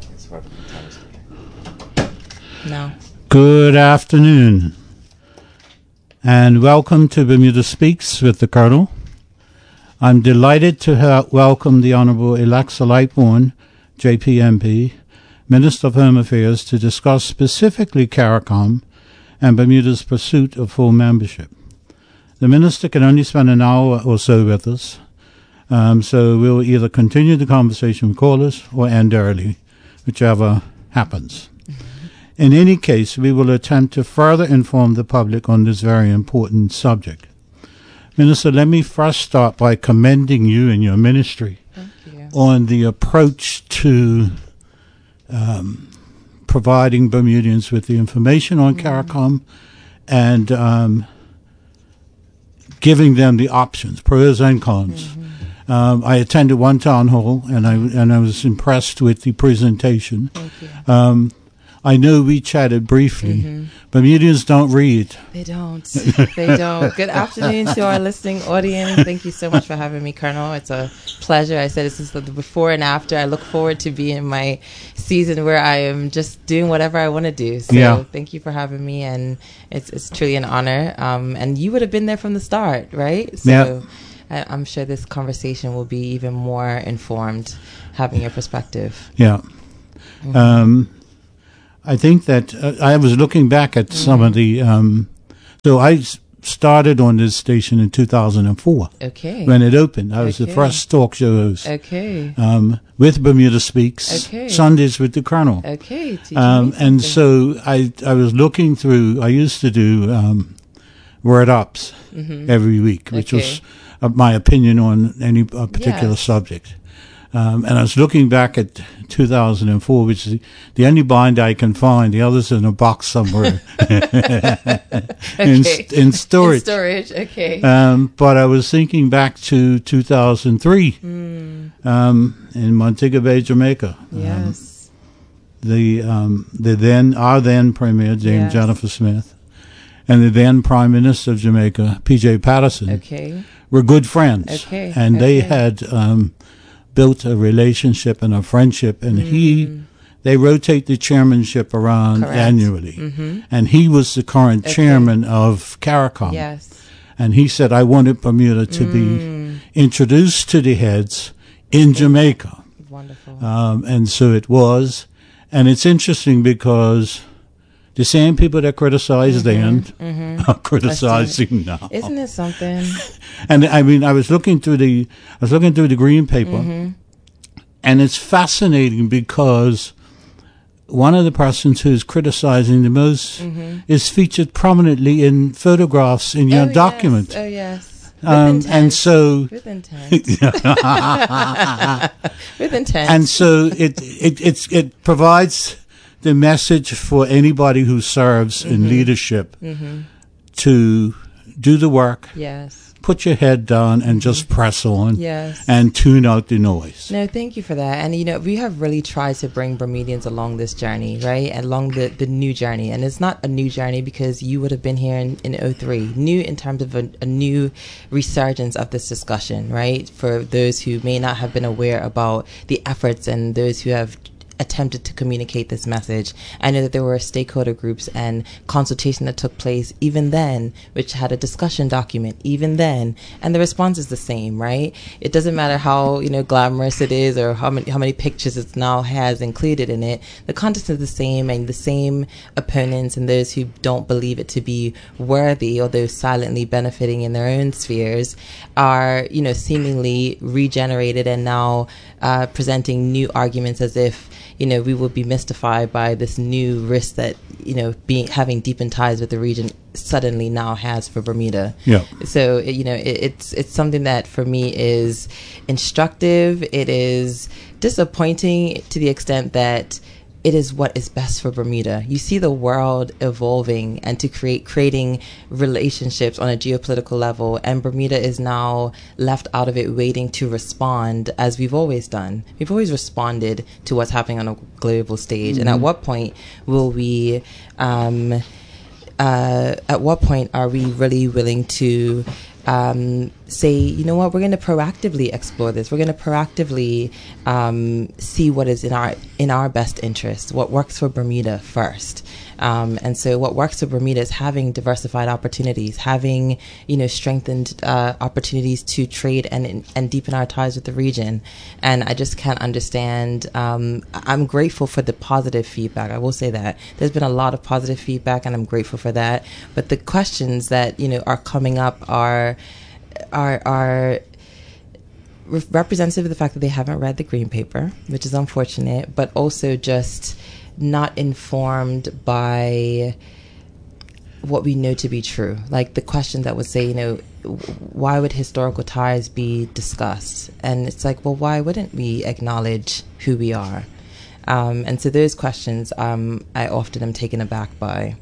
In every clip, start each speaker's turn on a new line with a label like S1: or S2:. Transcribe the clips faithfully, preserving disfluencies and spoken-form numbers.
S1: No.
S2: Good afternoon, and welcome to Bermuda Speaks with the Colonel. I'm delighted to ha- welcome the Honourable Alexa Lightbourne, J P M P, Minister of Home Affairs, to discuss specifically CARICOM and Bermuda's pursuit of full membership. The Minister can only spend an hour or so with us, um, so we'll either continue the conversation with callers or end early, whichever happens. In any case, we will attempt to further inform the public on this very important subject. Minister, let me first start by commending you and your ministry
S1: you.
S2: on the approach to um, providing Bermudians with the information on mm-hmm. CARICOM and um, giving them the options, pros and cons. Mm-hmm. Um, I attended one town hall, and I and I was impressed with the presentation.
S1: Thank you.
S2: Um, I know we chatted briefly. Mm-hmm. Bermudians don't read.
S1: They don't. They don't. Good afternoon to our listening audience. Thank you so much for having me, Colonel. It's a pleasure. I said this is the before and after. I look forward to being in my season where I am just doing whatever I want to do. So
S2: yeah.
S1: Thank you for having me, and it's it's truly an honor. Um, and you would have been there from the start, right? So
S2: yeah.
S1: I, I'm sure this conversation will be even more informed, having your perspective.
S2: Yeah. Mm-hmm. Um, I think that uh, I was looking back at mm-hmm. some of the. Um, so I s- started on this station in two thousand four.
S1: Okay.
S2: When it opened, I was
S1: okay.
S2: the first talk show host.
S1: Okay.
S2: Um, with Bermuda Speaks.
S1: Okay.
S2: Sundays with the Colonel.
S1: Okay.
S2: Um, and so I I was looking through. I used to do um, word ups mm-hmm. every week, which
S1: okay.
S2: was uh, my opinion on any uh, particular
S1: yes. subject.
S2: Um, and I was looking back at two thousand four, which is the, the only bind I can find. The others in a box somewhere in,
S1: okay.
S2: in storage.
S1: In storage, okay.
S2: Um, but I was thinking back to two thousand three
S1: mm.
S2: um, in Montego Bay, Jamaica.
S1: Yes.
S2: Um, the um, the then our then Premier James
S1: yes.
S2: Jennifer Smith and the then Prime Minister of Jamaica P J Patterson
S1: okay.
S2: were good friends,
S1: okay.
S2: and
S1: okay.
S2: they had. Um, built a relationship and a friendship, and mm. he, they rotate the chairmanship around
S1: Correct.
S2: annually,
S1: mm-hmm.
S2: and he was the current okay. chairman of CARICOM.
S1: Yes.
S2: And he said, I wanted Bermuda to mm. be introduced to the heads in Jamaica.
S1: Wonderful.
S2: Um, and so it was, and it's interesting because the same people that criticized
S1: mm-hmm.
S2: then
S1: mm-hmm.
S2: are criticizing now.
S1: Isn't it something?
S2: And I mean, I was looking through the, I was looking through the green paper,
S1: mm-hmm.
S2: and it's fascinating because one of the persons who's criticizing the most mm-hmm. is featured prominently in photographs in your
S1: oh,
S2: document.
S1: Yes. Oh yes.
S2: Um, and so,
S1: with intent. with intent.
S2: And so it it it's, it provides the message for anybody who serves mm-hmm. in leadership
S1: mm-hmm.
S2: to do the work.
S1: Yes.
S2: Put your head down and just press on.
S1: Yes.
S2: And tune out the noise.
S1: No, thank you for that. And, you know, we have really tried to bring Bermudians along this journey, right? Along the, the new journey. And it's not a new journey because you would have been here in, in oh three. New in terms of a, a new resurgence of this discussion, right? For those who may not have been aware about the efforts and those who have attempted to communicate this message. I know that there were stakeholder groups and consultation that took place even then, which had a discussion document even then, and the response is the same, right? It doesn't matter how, you know, glamorous it is or how many how many pictures it now has included in it. The content is the same, and the same opponents and those who don't believe it to be worthy, although silently benefiting in their own spheres, are, you know, seemingly regenerated and now uh, presenting new arguments as if, you know, we will be mystified by this new risk that, you know, being having deepened ties with the region suddenly now has for Bermuda.
S2: Yeah.
S1: So, you know, it, it's it's something that for me is instructive. It is disappointing to the extent that it is what is best for Bermuda. You see the world evolving and to create creating relationships on a geopolitical level, and Bermuda is now left out of it waiting to respond as we've always done. We've always responded to what's happening on a global stage. Mm-hmm. And at what point will we, um, uh, at what point are we really willing to um, say, you know what, we're going to proactively explore this. We're going to proactively um, see what is in our in our best interest, what works for Bermuda first. Um, and so what works for Bermuda is having diversified opportunities, having, you know, strengthened uh, opportunities to trade and and deepen our ties with the region. And I just can't understand. Um, I'm grateful for the positive feedback. I will say that. There's been a lot of positive feedback, and I'm grateful for that. But the questions that, you know, are coming up are are are representative of the fact that they haven't read the green paper, which is unfortunate, but also just not informed by what we know to be true. Like the question that would say, you know, why would historical ties be discussed? And it's like, well, why wouldn't we acknowledge who we are? Um, and so those questions um, I often am taken aback by.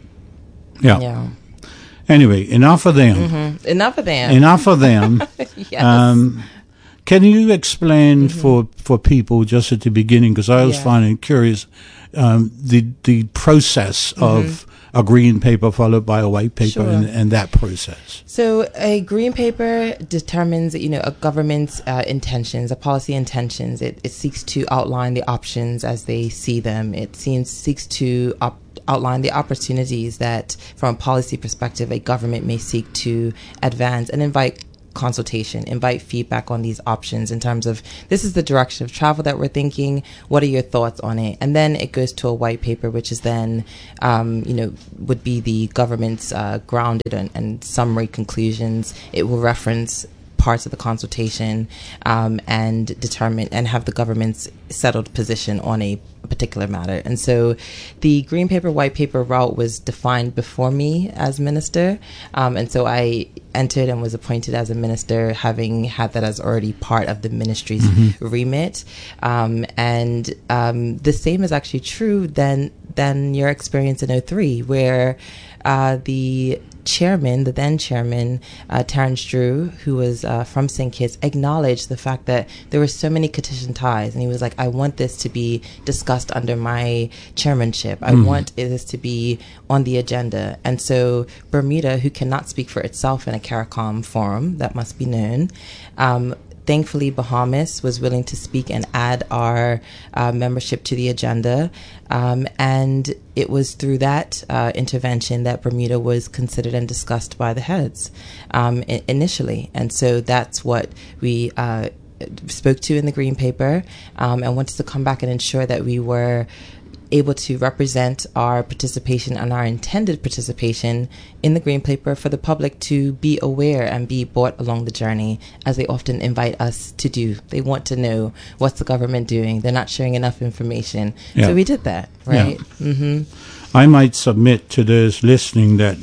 S2: Yeah.
S1: Yeah.
S2: Anyway, enough of them.
S1: Mm-hmm. Enough of them.
S2: Enough of them.
S1: Yes.
S2: Um, can you explain mm-hmm. for, for people just at the beginning, because I was yeah. finding it curious, um, the the process mm-hmm. of a green paper followed by a white paper
S1: sure.
S2: and, and that process?
S1: So a green paper determines, you know, a government's uh, intentions, a policy intentions. It, it seeks to outline the options as they see them. It seems seeks to op- outline the opportunities that, from a policy perspective, a government may seek to advance and invite consultation, invite feedback on these options in terms of, this is the direction of travel that we're thinking, what are your thoughts on it? And then it goes to a white paper, which is then, um, you know, would be the government's uh, grounded and, and summary conclusions. It will reference parts of the consultation um, and determine and have the government's settled position on a particular matter. And so the green paper, white paper route was defined before me as minister. Um, and so I entered and was appointed as a minister, having had that as already part of the ministry's mm-hmm. remit. Um, and um, the same is actually true than, than your experience in oh three, where uh, the chairman, the then chairman, uh, Terrence Drew, who was uh, from Saint Kitts, acknowledged the fact that there were so many Kittitian ties. And he was like, I want this to be discussed under my chairmanship. I mm. want this to be on the agenda. And so Bermuda, who cannot speak for itself in a CARICOM forum, that must be known, um, thankfully, Bahamas was willing to speak and add our uh, membership to the agenda. Um, and it was through that uh, intervention that Bermuda was considered and discussed by the heads um, I- initially. And so that's what we uh, spoke to in the green paper um, and wanted to come back and ensure that we were able to represent our participation and our intended participation in the green paper for the public to be aware and be brought along the journey, as they often invite us to do. They want to know, what's the government doing? They're not sharing enough information. Yeah. So we did that, right? Yeah. Mm-hmm.
S2: I might submit to those listening that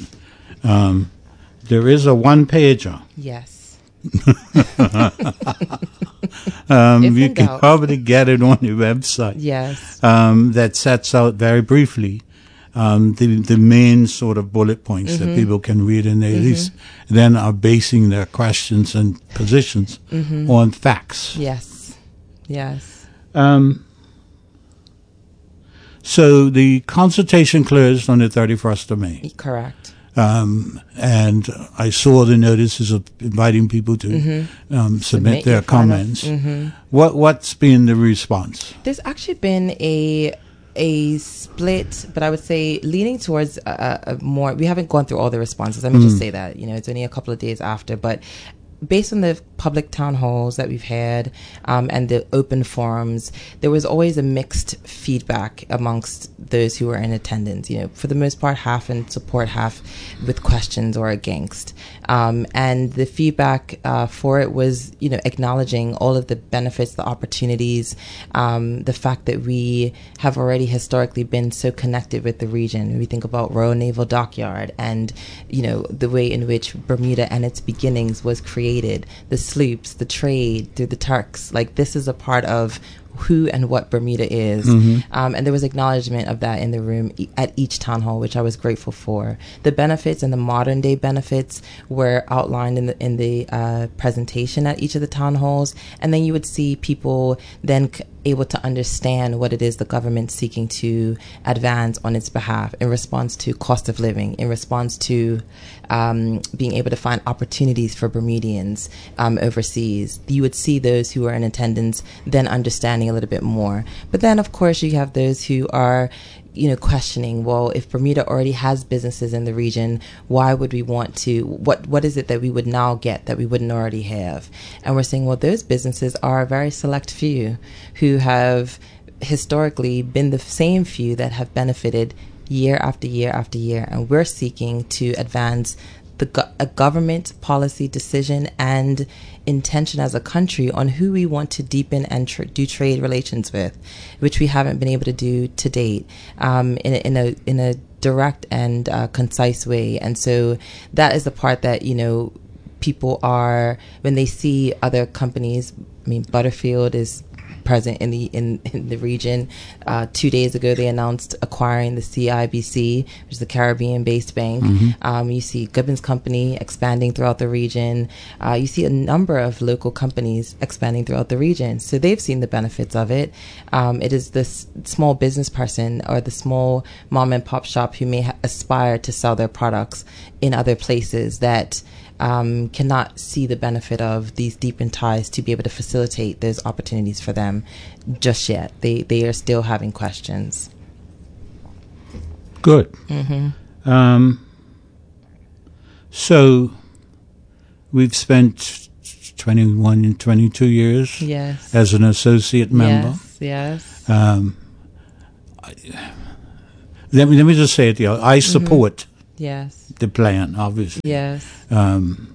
S2: um, there is a one-pager.
S1: Yes.
S2: um, you can doubt. probably get it on the website.
S1: Yes.
S2: Um, that sets out very briefly um, the the main sort of bullet points mm-hmm. that people can read, and they mm-hmm. at least then are basing their questions and positions mm-hmm. on facts.
S1: Yes. Yes.
S2: Um, so the consultation closed on the thirty-first of May.
S1: Correct.
S2: Um, and I saw the notices of inviting people to mm-hmm. um, submit, submit their comments. Mm-hmm. What what's been the response?
S1: There's actually been a a split, but I would say leaning towards a, a more. We haven't gone through all the responses. Let me mm. just say that, you know, it's only a couple of days after, but based on the public town halls that we've had um, and the open forums, there was always a mixed feedback amongst those who were in attendance. You know, for the most part, half in support, half with questions or against. Um, and the feedback uh, for it was, you know, acknowledging all of the benefits, the opportunities, um, the fact that we have already historically been so connected with the region. We think about Royal Naval Dockyard and, you know, the way in which Bermuda and its beginnings was created, the sloops, the trade through the Turks. Like, this is a part of who and what Bermuda is. Mm-hmm. Um, and there was acknowledgement of that in the room e- at each town hall, which I was grateful for. The benefits and the modern day benefits were outlined in the in the uh, presentation at each of the town halls. And then you would see people then c- able to understand what it is the government's seeking to advance on its behalf in response to cost of living, in response to um, being able to find opportunities for Bermudians um, overseas. You would see those who are in attendance then understanding a little bit more. But then, of course, you have those who are, you know, questioning, well, if Bermuda already has businesses in the region, why would we want to, what what is it that we would now get that we wouldn't already have? And we're saying, well, those businesses are a very select few who have historically been the same few that have benefited year after year after year. And we're seeking to advance the go- a government policy decision and intention as a country on who we want to deepen and tr- do trade relations with, which we haven't been able to do to date um, in, a, in a in a direct and uh, concise way. And so that is the part that, you know, people are, when they see other companies, I mean, Butterfield is present in the in, in the region. Uh, two days ago, they announced acquiring the C I B C, which is a Caribbean-based bank. Mm-hmm. Um, you see Gibbons Company expanding throughout the region. Uh, you see a number of local companies expanding throughout the region. So they've seen the benefits of it. Um, it is this small business person or the small mom and pop shop who may ha- aspire to sell their products in other places that Um, cannot see the benefit of these deepened ties to be able to facilitate those opportunities for them just yet. They they are still having questions.
S2: Good. Mm-hmm. Um, so we've spent twenty-one and twenty-two years
S1: yes.
S2: as an associate member.
S1: Yes, yes.
S2: Um, I, let me let me just say it. You know, I support
S1: mm-hmm. yes.
S2: the plan, obviously.
S1: Yes.
S2: Um,